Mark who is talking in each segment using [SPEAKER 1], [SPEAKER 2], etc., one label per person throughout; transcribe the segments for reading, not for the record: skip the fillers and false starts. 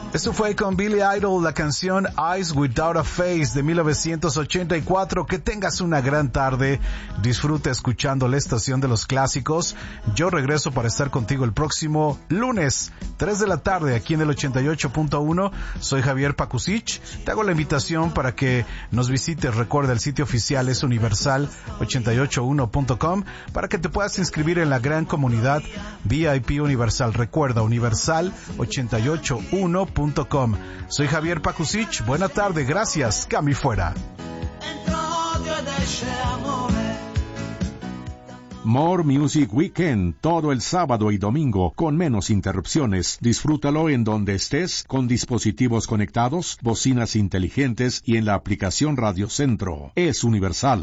[SPEAKER 1] Esto fue con Billy Idol, la canción Eyes Without a Face de 1984. Que tengas una gran tarde. Disfruta escuchando la estación de los clásicos. Yo regreso para estar contigo el próximo lunes, 3 de la tarde, aquí en el 88.1. Soy Javier Pakusich. Te hago la invitación para que nos visites. Recuerda, el sitio oficial es universal881.com para que te puedas inscribir en la gran comunidad VIP Universal. Recuerda, universal881.com. Soy Javier Pakusich, buena tarde, gracias, Cami fuera.
[SPEAKER 2] More Music Weekend, todo el sábado y domingo, con menos interrupciones. Disfrútalo en donde estés, con dispositivos conectados, bocinas inteligentes y en la aplicación Radio Centro. Es Universal.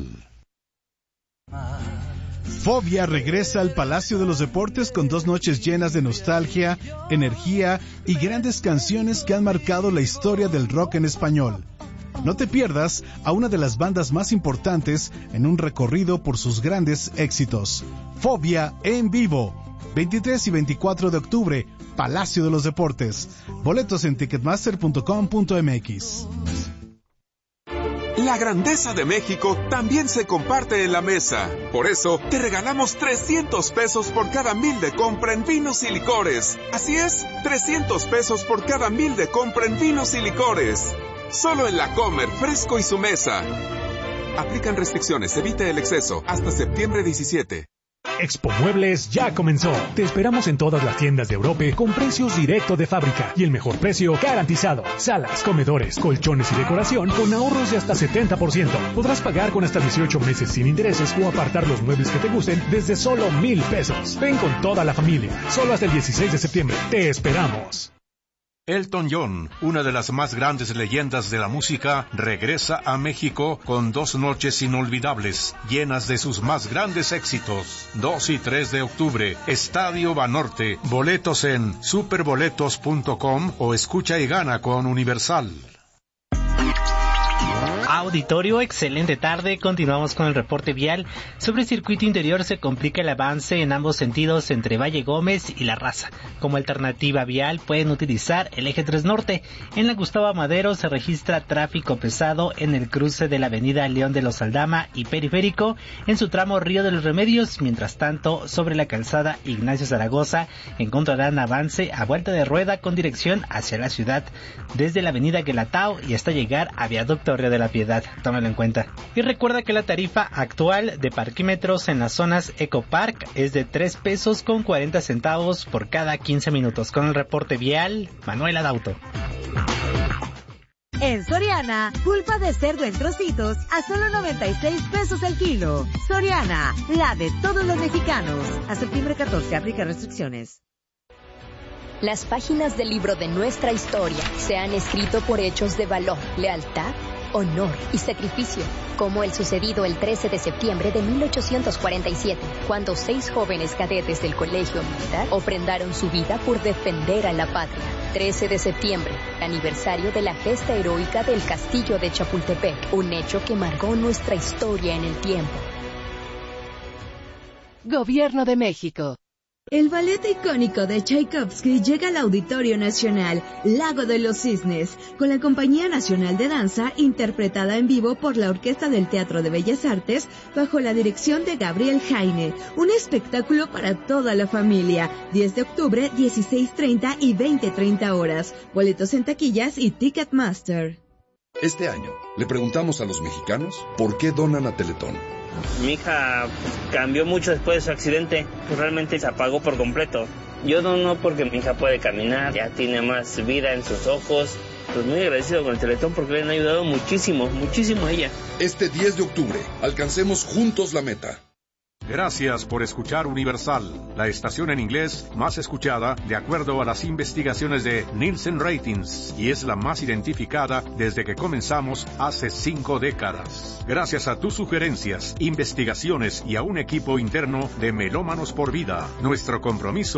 [SPEAKER 1] Fobia regresa al Palacio de los Deportes con 2 noches llenas de nostalgia, energía y grandes canciones que han marcado la historia del rock en español. No te pierdas a una de las bandas más importantes en un recorrido por sus grandes éxitos. Fobia en vivo, 23 y 24 de octubre, Palacio de los Deportes. Boletos en ticketmaster.com.mx.
[SPEAKER 3] La grandeza de México también se comparte en la mesa. Por eso, te regalamos 300 pesos por cada 1,000 de compra en vinos y licores. Así es, 300 pesos por cada 1,000 de compra en vinos y licores. Solo en La Comer, Fresco y su mesa. Aplican restricciones, evite el exceso. Hasta septiembre 17.
[SPEAKER 4] Expo Muebles ya comenzó. Te esperamos en todas las tiendas de Europe con precios directo de fábrica y el mejor precio garantizado. Salas, comedores, colchones y decoración con ahorros de hasta 70%. Podrás pagar con hasta 18 meses sin intereses o apartar los muebles que te gusten desde solo 1,000 pesos. Ven con toda la familia. Solo hasta el 16 de septiembre. Te esperamos.
[SPEAKER 2] Elton John, una de las más grandes leyendas de la música, regresa a México con 2 noches inolvidables, llenas de sus más grandes éxitos. 2 y 3 de octubre, Estadio Banorte. Boletos en superboletos.com o escucha y gana con Universal.
[SPEAKER 5] Auditorio, excelente tarde. Continuamos con el reporte vial. Sobre el circuito interior se complica el avance en ambos sentidos entre Valle Gómez y La Raza. Como alternativa vial pueden utilizar el eje 3 Norte. En la Gustavo Amadero se registra tráfico pesado en el cruce de la avenida León de los Aldama y Periférico en su tramo Río de los Remedios. Mientras tanto, sobre la calzada Ignacio Zaragoza encontrarán avance a vuelta de rueda con dirección hacia la ciudad desde la avenida Guelatao y hasta llegar a Viaducto Río de la Piedad. Tómalo en cuenta. Y recuerda que la tarifa actual de parquímetros en las zonas Ecopark es de 3 pesos con 40 centavos por cada 15 minutos. Con el reporte vial, Manuel Adauto.
[SPEAKER 6] En Soriana, pulpa de cerdo en trocitos a solo 96 pesos el kilo. Soriana, la de todos los mexicanos. A septiembre 14, aplica restricciones.
[SPEAKER 7] Las páginas del libro de nuestra historia se han escrito por hechos de valor, lealtad, honor y sacrificio, como el sucedido el 13 de septiembre de 1847, cuando 6 jóvenes cadetes del Colegio Militar ofrendaron su vida por defender a la patria. 13 de septiembre, aniversario de la gesta heroica del Castillo de Chapultepec, un hecho que marcó nuestra historia en el tiempo.
[SPEAKER 8] Gobierno de México.
[SPEAKER 9] El ballet icónico de Tchaikovsky llega al Auditorio Nacional Lago de los Cisnes, con la Compañía Nacional de Danza interpretada en vivo por la Orquesta del Teatro de Bellas Artes bajo la dirección de Gabriel Jaine. Un espectáculo para toda la familia. 10 de octubre, 16:30 y 20:30 horas. Boletos en taquillas y Ticketmaster.
[SPEAKER 10] Este año le preguntamos a los mexicanos por qué donan a Teletón.
[SPEAKER 11] Mi hija cambió mucho después de su accidente, realmente se apagó por completo. Yo dono porque mi hija puede caminar, ya tiene más vida en sus ojos. Pues muy agradecido con el Teletón porque le han ayudado muchísimo, muchísimo a ella.
[SPEAKER 10] Este 10 de octubre, alcancemos juntos la meta.
[SPEAKER 2] Gracias por escuchar Universal, la estación en inglés más escuchada de acuerdo a las investigaciones de Nielsen Ratings, y es la más identificada desde que comenzamos hace 5 décadas. Gracias a tus sugerencias, investigaciones y a un equipo interno de Melómanos por Vida, nuestro compromiso